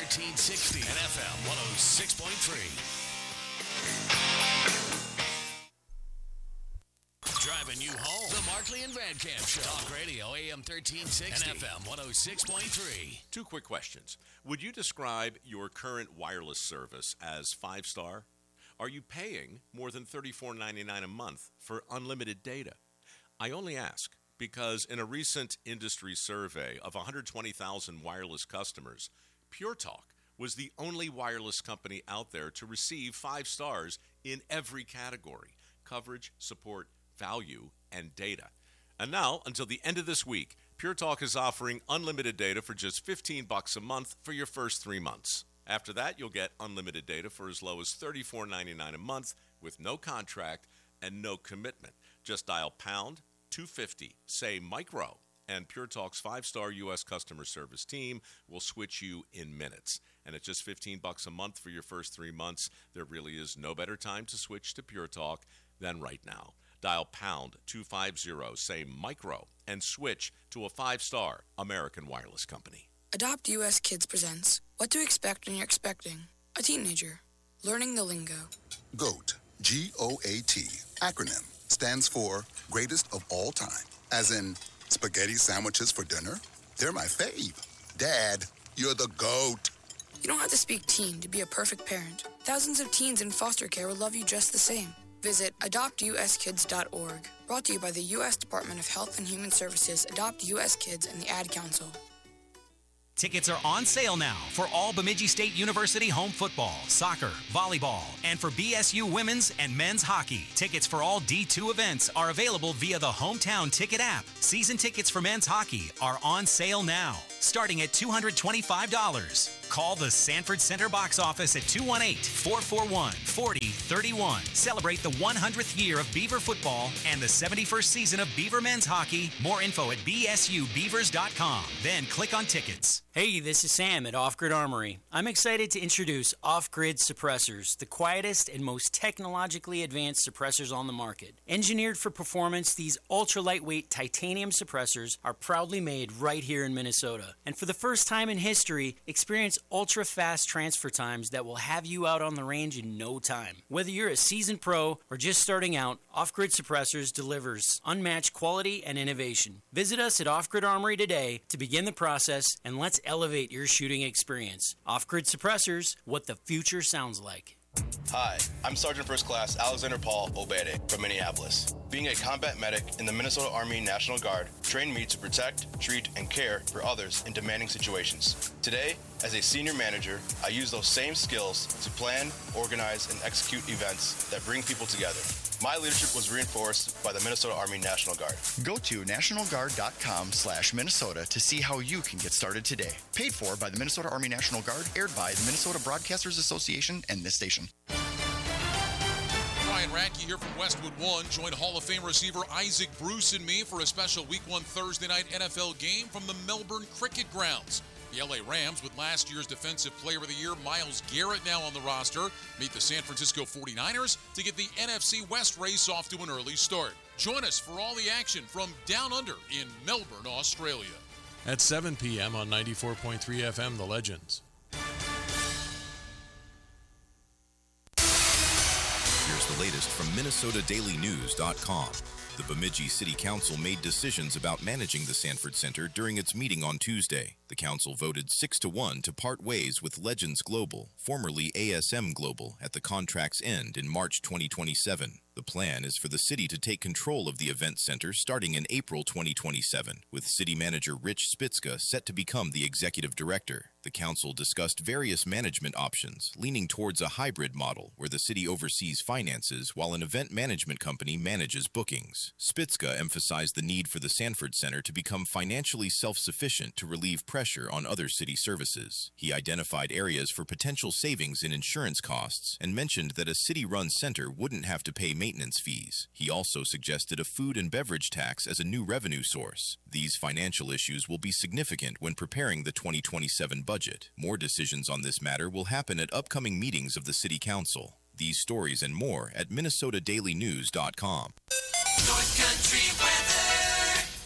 1360 and FM 106.3. Driving you home. The Markley and Van Camp Show. Talk Radio, AM 1360 and FM 106.3. Two quick questions. Would you describe your current wireless service as 5-star? Are you paying more than $34.99 a month for unlimited data? I only ask because in a recent industry survey of 120,000 wireless customers, Pure Talk was the only wireless company out there to receive 5 stars in every category: coverage, support, value, and data. And now, until the end of this week, Pure Talk is offering unlimited data for just $15 a month for your first 3 months. After that, you'll get unlimited data for as low as $34.99 a month with no contract and no commitment. Just dial pound 250, say micro, and Pure Talk's 5-star U.S. customer service team will switch you in minutes. And at just $15 a month for your first 3 months, there really is no better time to switch to Pure Talk than right now. Dial pound 250, say micro, and switch to a 5-star American wireless company. Adopt US Kids presents What to Expect When You're Expecting a Teenager. Learning the lingo. GOAT, G-O-A-T, acronym, stands for Greatest of All Time. As in, spaghetti sandwiches for dinner? They're my fave. Dad, you're the GOAT. You don't have to speak teen to be a perfect parent. Thousands of teens in foster care will love you just the same. Visit adoptuskids.org. Brought to you by the U.S. Department of Health and Human Services, Adopt U.S. Kids, and the Ad Council. Tickets are on sale now for all Bemidji State University home football, soccer, volleyball, and for BSU women's and men's hockey. Tickets for all D2 events are available via the Hometown Ticket app. Season tickets for men's hockey are on sale now, starting at $225. Call the Sanford Center box office at 218-441-4031. Celebrate the 100th year of Beaver football and the 71st season of Beaver men's hockey. More info at bsubeavers.com. Then click on tickets. Hey, this is Sam at Off Grid Armory. I'm excited to introduce Off Grid suppressors, the quietest and most technologically advanced suppressors on the market. Engineered for performance, these ultra-lightweight titanium suppressors are proudly made right here in Minnesota. And for the first time in history, experience ultra-fast transfer times that will have you out on the range in no time. Whether you're a seasoned pro or just starting out, Off Grid Suppressors delivers unmatched quality and innovation. Visit us at Off Grid Armory today to begin the process, and let's elevate your shooting experience. Off Grid Suppressors, what the future sounds like. Hi, I'm Sergeant First Class Alexander Paul Obede from Minneapolis. Being a combat medic in the Minnesota Army National Guard trained me to protect, treat, and care for others in demanding situations. Today, as a senior manager, I use those same skills to plan, organize, and execute events that bring people together. My leadership was reinforced by the Minnesota Army National Guard. Go to nationalguard.com/Minnesota to see how you can get started today. Paid for by the Minnesota Army National Guard, aired by the Minnesota Broadcasters Association and this station. Ryan Radke here from Westwood One. Join Hall of Fame receiver Isaac Bruce and me for a special Week 1 Thursday night NFL game from the Melbourne Cricket Grounds. The LA Rams, with last year's Defensive Player of the Year, Myles Garrett, now on the roster, meet the San Francisco 49ers to get the NFC West race off to an early start. Join us for all the action from Down Under in Melbourne, Australia. At 7 p.m. on 94.3 FM, The Legends. Here's the latest from MinnesotaDailyNews.com. The Bemidji City Council made decisions about managing the Sanford Center during its meeting on Tuesday. The council voted 6-1 to part ways with Legends Global, formerly ASM Global, at the contract's end in March 2027. The plan is for the city to take control of the event center starting in April 2027, with city manager Rich Spitzka set to become the executive director. The council discussed various management options, leaning towards a hybrid model where the city oversees finances while an event management company manages bookings. Spitzka emphasized the need for the Sanford Center to become financially self-sufficient to relieve pressure on other city services. He identified areas for potential savings in insurance costs and mentioned that a city-run center wouldn't have to pay maintenance fees. He also suggested a food and beverage tax as a new revenue source. These financial issues will be significant when preparing the 2027 budget. More decisions on this matter will happen at upcoming meetings of the City Council. These stories and more at MinnesotaDailyNews.com. North Country weather.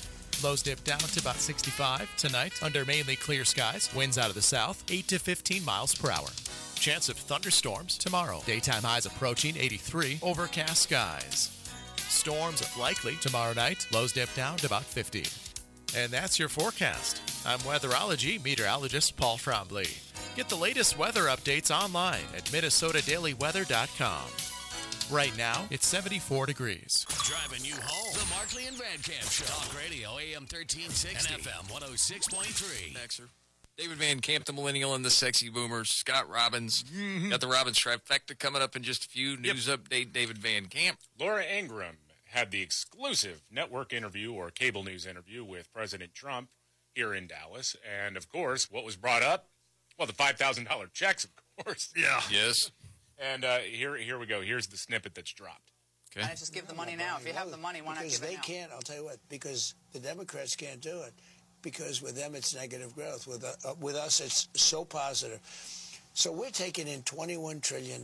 Lows dip down to about 65. Tonight, under mainly clear skies, winds out of the south, 8 to 15 miles per hour. Chance of thunderstorms tomorrow. Daytime highs approaching 83. Overcast skies. Storms likely tomorrow night. Lows dip down to about 50. And that's your forecast. I'm weatherology meteorologist Paul Trombley. Get the latest weather updates online at MinnesotaDailyWeather.com. Right now, it's 74 degrees. Driving you home. The Markley and Van Camp Show. Talk Radio, AM 1360 and FM 106.3. Next, sir. David Van Camp, the Millennial and the Sexy Boomers. Scott Robbins. Got the Robbins trifecta coming up in just a few. News update, David Van Camp. Laura Ingraham had the exclusive network interview or cable news interview with President Trump here in Dallas. And, of course, what was brought up? Well, the $5,000 checks, of course. Yeah. Yes. And here we go. Here's the snippet that's dropped. Okay. Just give the money now. If you have the money, why not give it now? Because they can't. I'll tell you what. Because the Democrats can't do it. Because with them, it's negative growth. With us, it's so positive. So we're taking in $21 trillion.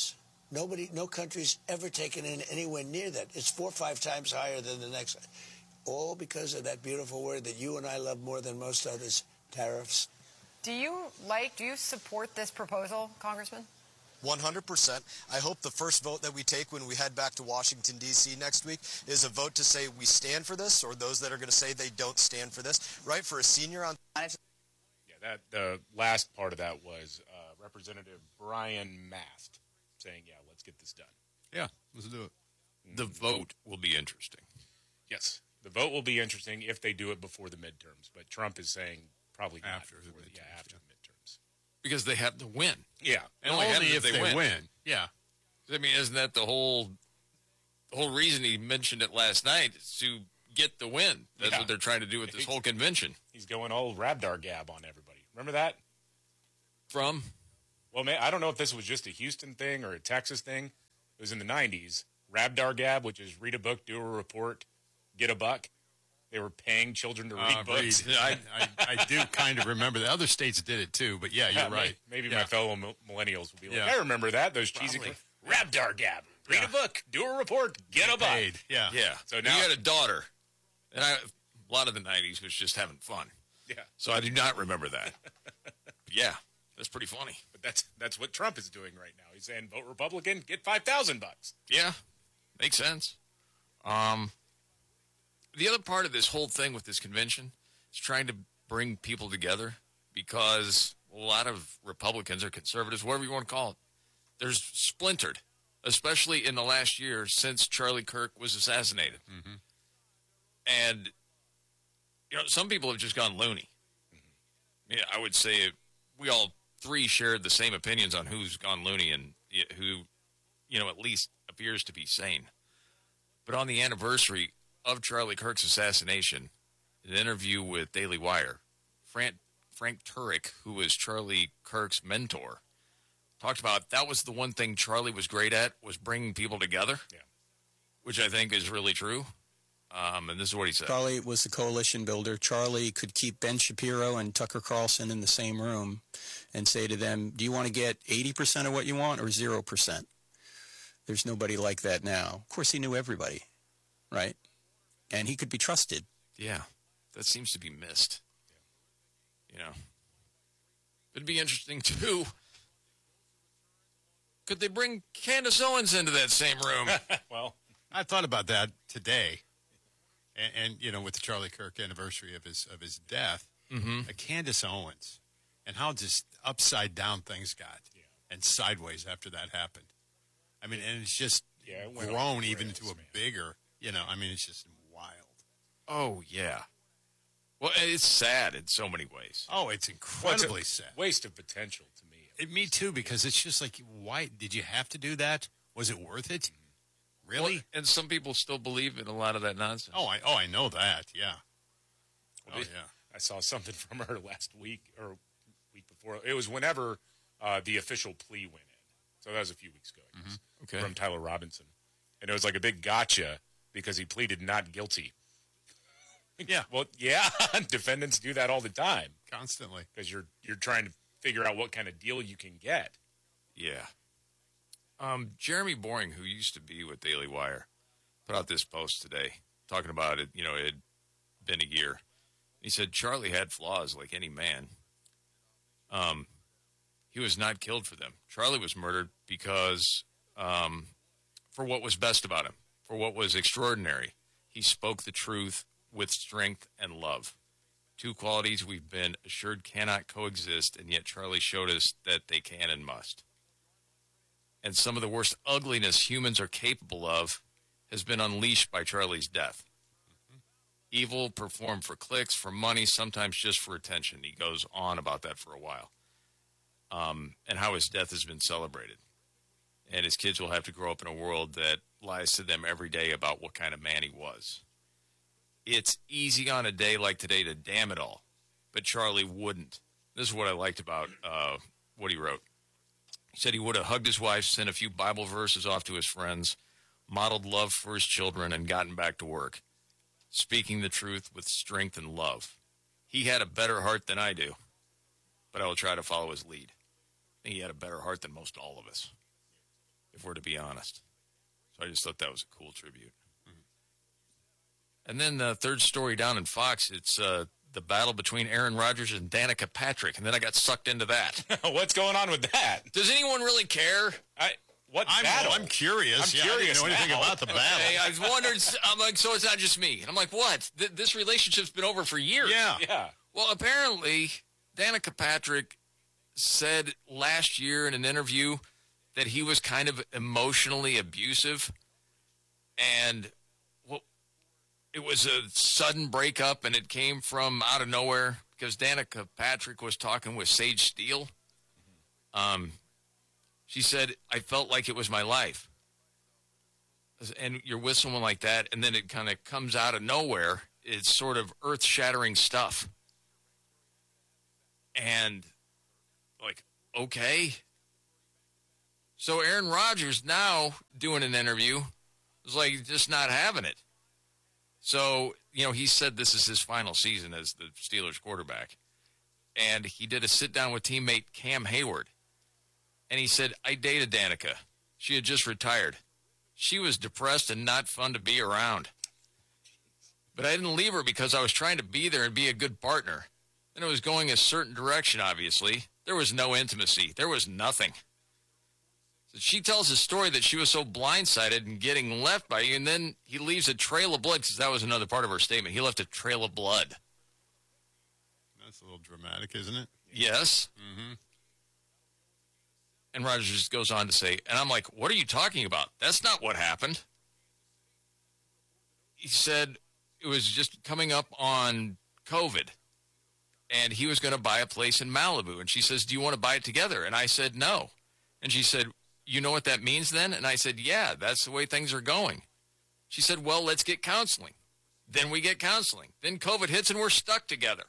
No country's ever taken in anywhere near that. It's 4 or 5 times higher than the next. All because of that beautiful word that you and I love more than most others, tariffs. Do you support this proposal, Congressman? 100%. I hope the first vote that we take when we head back to Washington, D.C. next week is a vote to say we stand for this, or those that are going to say they don't stand for this, right? For a senior on... Yeah, the last part of that was Representative Brian Mast saying, yeah, let's get this done. Yeah, let's do it. The vote will be interesting. Yes, the vote will be interesting if they do it before the midterms, but Trump is saying probably not after the midterms. Yeah, after the midterms. Because they have to win. Yeah. And only if they win. Yeah. I mean, isn't that the whole reason he mentioned it last night is to get the win? That's what they're trying to do with this whole convention. He's going all Rabdar Gab on everybody. Remember that? From? Well, man, I don't know if this was just a Houston thing or a Texas thing. It was in the 90s. Rabdar Gab, which is read a book, do a report, get a buck. They were paying children to read books. I do kind of remember that. Other states did it too, but yeah, you're right. Maybe my fellow millennials will be like, I remember that. Those cheesy Rabdar Gab. Read a book, do a report, get a buck. Paid. Yeah. Yeah. So now you had a daughter, and a lot of the 90s was just having fun. Yeah. So I do not remember that. Yeah, that's pretty funny. But that's what Trump is doing right now. He's saying, vote Republican, get $5,000. Yeah, makes sense. The other part of this whole thing with this convention is trying to bring people together because a lot of Republicans or conservatives, whatever you want to call it, they're splintered, especially in the last year since Charlie Kirk was assassinated. Mm-hmm. And, some people have just gone loony. Mm-hmm. Yeah, I would say we all three shared the same opinions on who's gone loony and who, at least appears to be sane. But on the anniversary of Charlie Kirk's assassination, an interview with Daily Wire, Frank Turek, who was Charlie Kirk's mentor, talked about that was the one thing Charlie was great at, was bringing people together, which I think is really true. And this is what he said. Charlie was the coalition builder. Charlie could keep Ben Shapiro and Tucker Carlson in the same room and say to them, do you want to get 80% of what you want or 0%? There's nobody like that now. Of course, he knew everybody, right? And he could be trusted. Yeah, that seems to be missed. It'd be interesting, too. Could they bring Candace Owens into that same room? Well, I thought about that today. And with the Charlie Kirk anniversary of his death, Candace Owens, and how just upside down things got and sideways after that happened. I mean, and it's just grown even to a bigger, it's just wild. Oh, yeah. Well, it's sad in so many ways. Oh, it's incredibly sad. Waste of potential to me. Me too, because it's just like, why did you have to do that? Was it worth it? Really? Well, and some people still believe in a lot of that nonsense. Oh, I know that. Yeah. Yeah. I saw something from her last week or week before. It was whenever the official plea went in. So that was a few weeks ago, I guess, Okay. from Tyler Robinson. And it was like a big gotcha because he pleaded not guilty. Yeah. Well, yeah, defendants do that all the time. Constantly. Because you're trying to figure out what kind of deal you can get. Yeah. Jeremy Boring, who used to be with Daily Wire, put out this post today talking about it. been a year. He said Charlie had flaws like any man. He was not killed for them. Charlie was murdered because for what was best about him, for what was extraordinary. He spoke the truth with strength and love. Two qualities we've been assured cannot coexist, and yet Charlie showed us that they can and must. And some of the worst ugliness humans are capable of has been unleashed by Charlie's death. Evil performed for clicks, for money, sometimes just for attention. He goes on about that for a while. And how his death has been celebrated. And his kids will have to grow up in a world that lies to them every day about what kind of man he was. It's easy on a day like today to damn it all, but Charlie wouldn't. This is what I liked about what he wrote. He said he would have hugged his wife, sent a few Bible verses off to his friends, modeled love for his children, and gotten back to work, speaking the truth with strength and love. He had a better heart than I do, but I will try to follow his lead. I think he had a better heart than most all of us, if we're to be honest. So I just thought that was a cool tribute. And then the third story down in Fox, it's the battle between Aaron Rodgers and Danica Patrick, and then I got sucked into that. What's going on with that? Does anyone really care? What I'm battle? I'm curious. I'm curious I didn't know anything now. about the battle. Hey, I was wondering, I'm like, so it's not just me. And I'm like, what? This relationship's been over for years. Yeah. Well, apparently, Danica Patrick said last year in an interview that he was kind of emotionally abusive. And it was a sudden breakup, and it came from out of nowhere because Danica Patrick was talking with Sage Steele. She said, I felt like it was my life. And you're with someone like that, and then it kind of comes out of nowhere. It's sort of earth-shattering stuff. And, like, okay. So Aaron Rodgers now doing an interview is like just not having it. So, he said this is his final season as the Steelers quarterback. And he did a sit-down with teammate Cam Hayward. And he said, I dated Danica. She had just retired. She was depressed and not fun to be around. But I didn't leave her because I was trying to be there and be a good partner. And it was going a certain direction, obviously. There was no intimacy. There was nothing. So she tells a story that she was so blindsided and getting left by you, and then he leaves a trail of blood, because that was another part of her statement. He left a trail of blood. That's a little dramatic, isn't it? Yes. Mm-hmm. And Rodgers just goes on to say, and I'm like, what are you talking about? That's not what happened. He said it was just coming up on COVID, and he was going to buy a place in Malibu. And she says, do you want to buy it together? And I said, no. And she said, you know what that means then? And I said, yeah, that's the way things are going. She said, well, let's get counseling. Then we get counseling. Then COVID hits and we're stuck together.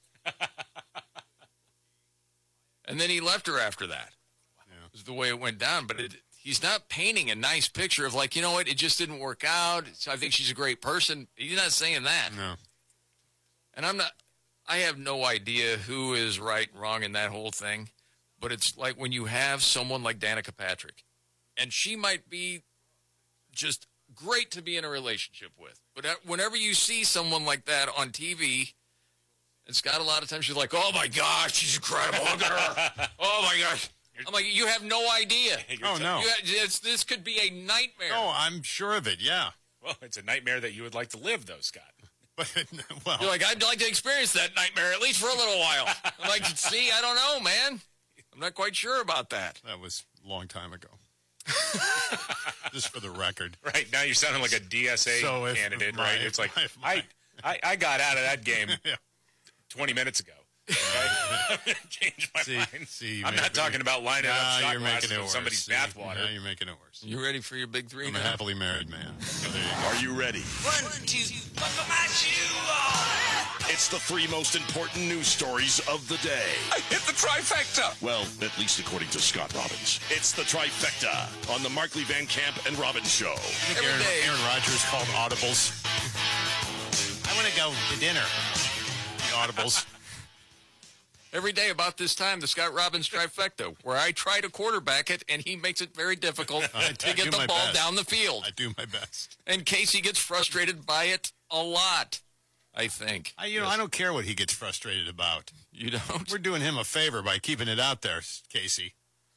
And then he left her after that. Yeah. It was the way it went down. But he's not painting a nice picture of like, you know what, it just didn't work out. So I think she's a great person. He's not saying that. No. And I have no idea who is right and wrong in that whole thing. But it's like when you have someone like Danica Patrick, and she might be just great to be in a relationship with. But whenever you see someone like that on TV, and Scott, a lot of times she's like, oh, my gosh, she's incredible. Look at her. Oh, my gosh. I'm like, you have no idea. Oh, no. This could be a nightmare. Oh, I'm sure of it, yeah. Well, it's a nightmare that you would like to live, though, Scott. Well, you're like, I'd like to experience that nightmare at least for a little while. I'm like, see, I don't know, man. I'm not quite sure about that. That was a long time ago. Just for the record. Right, now you're sounding like a DSA candidate, right? It's like, I got out of that game 20 minutes ago. Right? Changed my mind. I'm not talking about lining up shot glasses with somebody's bathwater. Now you're making it worse. You ready for your big three? I'm a happily married man. So there you go. Are you ready? 1, 2, buckle my shoe on. It's the three most important news stories of the day. I hit the trifecta. Well, at least according to Scott Robbins. It's the trifecta on the Markley Van Camp and Robbins Show. I think Aaron Rodgers called audibles. I want to go to dinner. The audibles. Every day about this time, the Scott Robbins trifecta, where I try to quarterback it, and he makes it very difficult to get the ball down the field. I do my best. And Casey gets frustrated by it a lot. I think. I don't care what he gets frustrated about. You don't? We're doing him a favor by keeping it out there, Casey.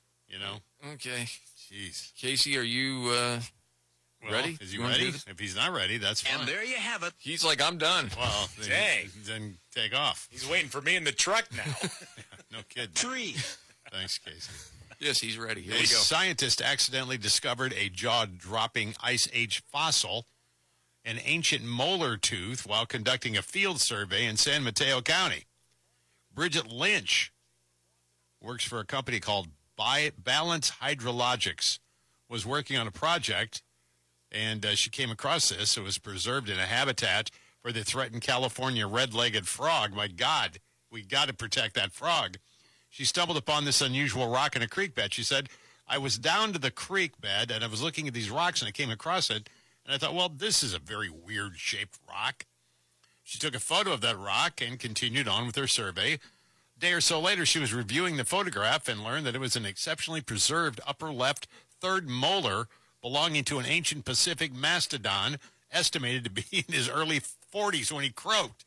Okay. Jeez. Casey, are you ready? Is he ready? If he's not ready, that's fine. And there you have it. He's like, I'm done. Well, Dang. Then take off. He's waiting for me in the truck now. No kidding. 3. Thanks, Casey. Yes, he's ready. Here we A go. scientist accidentally discovered a jaw-dropping Ice Age fossil, an ancient molar tooth, while conducting a field survey in San Mateo County. Bridget Lynch works for a company called Balance Hydrologics, was working on a project, and she came across this. It was preserved in a habitat for the threatened California red-legged frog. My God, we got to protect that frog. She stumbled upon this unusual rock in a creek bed. She said, I was down to the creek bed, and I was looking at these rocks, and I came across it, and I thought, well, this is a very weird-shaped rock. She took a photo of that rock and continued on with her survey. A day or so later, she was reviewing the photograph and learned that it was an exceptionally preserved upper left third molar belonging to an ancient Pacific mastodon, estimated to be in his early 40s when he croaked.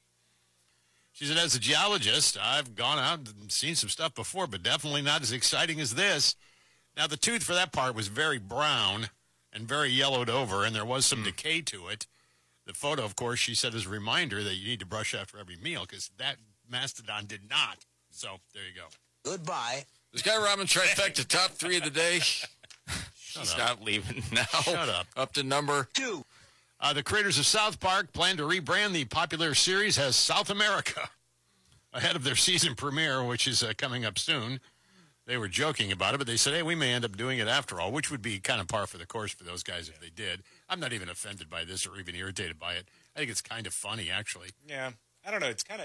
She said, as a geologist, I've gone out and seen some stuff before, but definitely not as exciting as this. Now, the tooth for that part was very brown and very yellowed over, and there was some decay to it. The photo, of course, she said, is a reminder that you need to brush after every meal, because that mastodon did not. So, there you go. Goodbye. This guy Robin trifecta top 3 of the day. She's up. not leaving now. Shut up. Up to number 2. The creators of South Park plan to rebrand the popular series as South America ahead of their season premiere, which is coming up soon. They were joking about it, but they said, hey, we may end up doing it after all, which would be kind of par for the course for those guys if they did. I'm not even offended by this or even irritated by it. I think it's kind of funny, actually. Yeah. I don't know. It's kind of,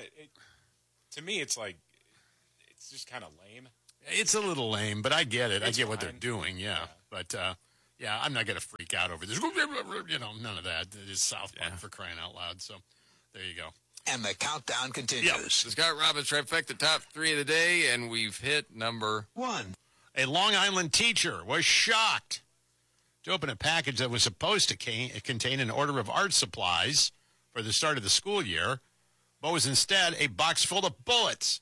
to me, it's like, it's just kind of lame. It's a little lame, but I get it. I It's get what fine. they're doing, yeah. But, yeah, I'm not going to freak out over this. None of that. It is South Park for crying out loud. So there you go. And the countdown continues. The Scott Robbins trifecta top 3 of the day, and we've hit number 1. A Long Island teacher was shocked to open a package that was supposed to contain an order of art supplies for the start of the school year, but was instead a box full of bullets.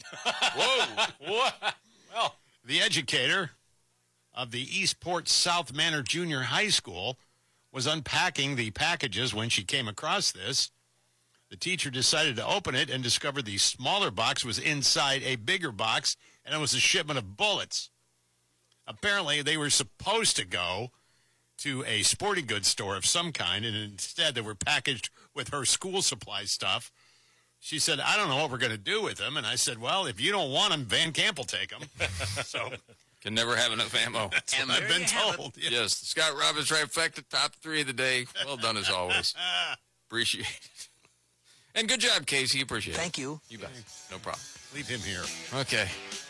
Whoa. What? Well, the educator of the Eastport South Manor Junior High School was unpacking the packages when she came across this. The teacher decided to open it and discovered the smaller box was inside a bigger box, and it was a shipment of bullets. Apparently, they were supposed to go to a sporting goods store of some kind, and instead they were packaged with her school supply stuff. She said, I don't know what we're going to do with them. And I said, well, if you don't want them, Van Camp will take them. So Can never have enough ammo. That's what I've been told. Yeah. Yes, the Scott Robbins trifecta top 3 of the day. Well done as always. Appreciate it. And good job, Casey. Appreciate it. Thank you. You bet. No problem. Leave him here. Okay.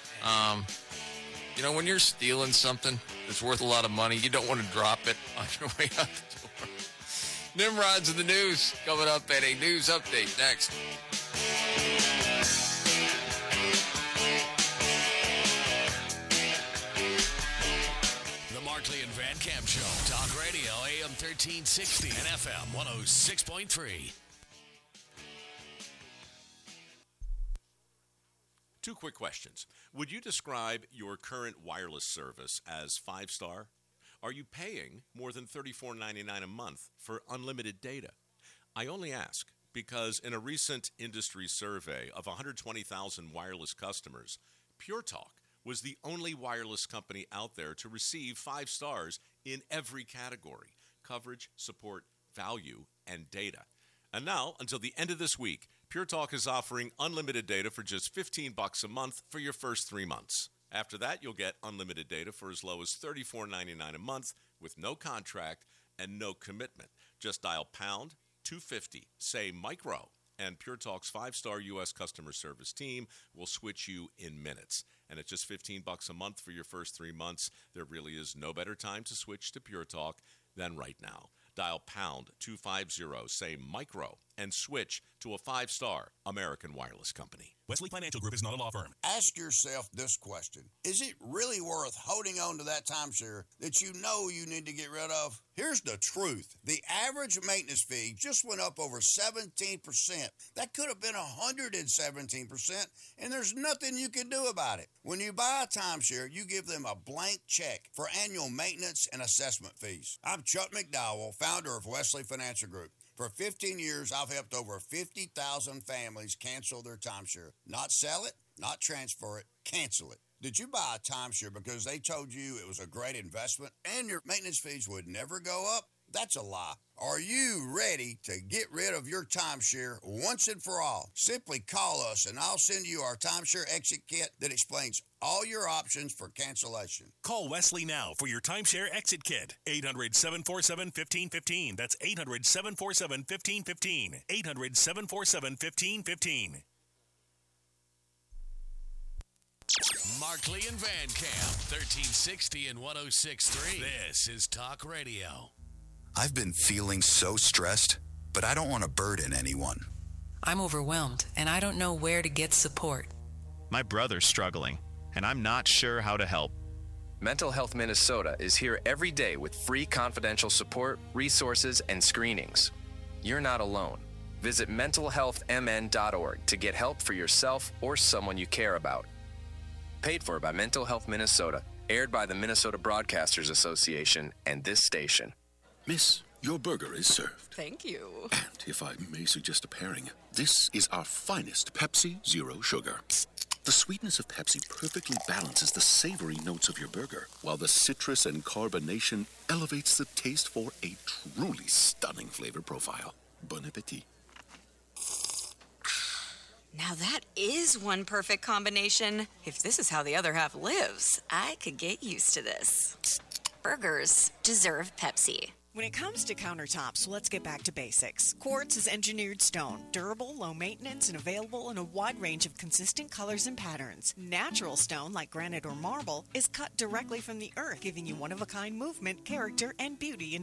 When you're stealing something that's worth a lot of money, you don't want to drop it on your way out the door. Nimrod's in the news coming up at a news update next. The Markley and Van Camp Show. Talk Radio, AM 1360 and FM 106.3. Two quick questions. Would you describe your current wireless service as 5-star? Are you paying more than $34.99 a month for unlimited data? I only ask because in a recent industry survey of 120,000 wireless customers, Pure Talk was the only wireless company out there to receive 5 stars in every category: coverage, support, value, and data. And now, until the end of this week, Pure Talk is offering unlimited data for just $15 a month for your first 3 months. After that, you'll get unlimited data for as low as $34.99 a month with no contract and no commitment. Just dial pound 250, say micro, and Pure Talk's 5-star U.S. customer service team will switch you in minutes. And at just $15 a month for your first 3 months, there really is no better time to switch to Pure Talk than right now. Dial pound 250, say micro, and switch to a 5-star American Wireless company. Wesley Financial Group is not a law firm. Ask yourself this question. Is it really worth holding on to that timeshare that you know you need to get rid of? Here's the truth. The average maintenance fee just went up over 17%. That could have been 117%, and there's nothing you can do about it. When you buy a timeshare, you give them a blank check for annual maintenance and assessment fees. I'm Chuck McDowell, founder of Wesley Financial Group. For 15 years, I've helped over 50,000 families cancel their timeshare. Not sell it, not transfer it, cancel it. Did you buy a timeshare because they told you it was a great investment and your maintenance fees would never go up? That's a lie. Are you ready to get rid of your timeshare once and for all? Simply call us and I'll send you our timeshare exit kit that explains all your options for cancellation. Call Wesley now for your timeshare exit kit. 800-747-1515. That's 800-747-1515. 800-747-1515. Markley and Van Camp, 1360 and 106.3. This is Talk Radio. I've been feeling so stressed, but I don't want to burden anyone. I'm overwhelmed, and I don't know where to get support. My brother's struggling, and I'm not sure how to help. Mental Health Minnesota is here every day with free confidential support, resources, and screenings. You're not alone. Visit mentalhealthmn.org to get help for yourself or someone you care about. Paid for by Mental Health Minnesota, aired by the Minnesota Broadcasters Association and this station. Miss, your burger is served. Thank you. And if I may suggest a pairing, this is our finest Pepsi Zero Sugar. The sweetness of Pepsi perfectly balances the savory notes of your burger, while the citrus and carbonation elevates the taste for a truly stunning flavor profile. Bon appetit. Now that is one perfect combination. If this is how the other half lives, I could get used to this. Burgers deserve Pepsi. When it comes to countertops, let's get back to basics. Quartz is engineered stone, durable, low maintenance, and available in a wide range of consistent colors and patterns. Natural stone, like granite or marble, is cut directly from the earth, giving you one-of-a-kind movement, character, and beauty in